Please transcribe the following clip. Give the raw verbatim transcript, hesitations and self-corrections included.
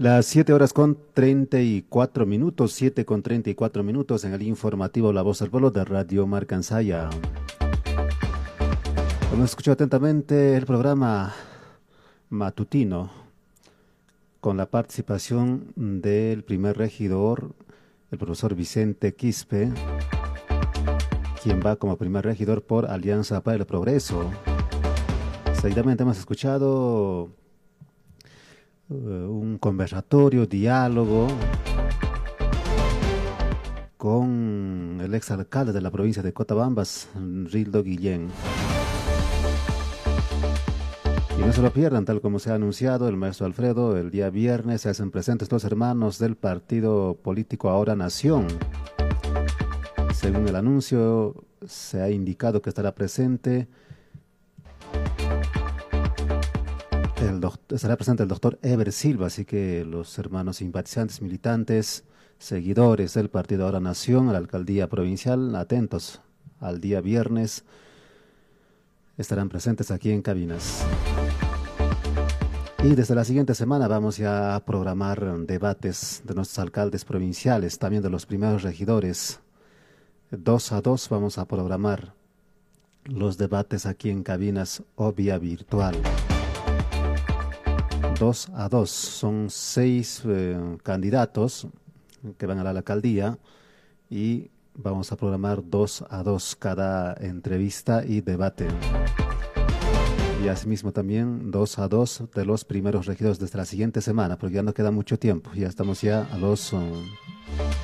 Las siete horas con treinta y cuatro minutos, siete con treinta y cuatro minutos en el informativo La Voz del Pueblo de Radio Marcansaya. Hemos escuchado atentamente el programa matutino con la participación del primer regidor, el profesor Vicente Quispe, quien va como primer regidor por Alianza para el Progreso. Seguidamente hemos escuchado uh, un conversatorio, diálogo con el exalcalde de la provincia de Cotabambas, Rildo Guillén. Y no se lo pierdan, tal como se ha anunciado el maestro Alfredo, el día viernes se hacen presentes los hermanos del partido político Ahora Nación. Según el anuncio, se ha indicado que estará presente el doctor, estará presente el doctor Ever Silva, así que los hermanos simpatizantes, militantes, seguidores del partido Ahora Nación, a la alcaldía provincial, atentos al día viernes, estarán presentes aquí en cabinas. Y desde la siguiente semana vamos ya a programar debates de nuestros alcaldes provinciales, también de los primeros regidores. Dos a dos vamos a programar los debates aquí en cabinas o vía virtual. Dos a dos, son seis eh, candidatos que van a la alcaldía y vamos a programar dos a dos cada entrevista y debate. Y asimismo también dos a dos de los primeros regidores desde la siguiente semana, porque ya no queda mucho tiempo, ya estamos ya a los... Um,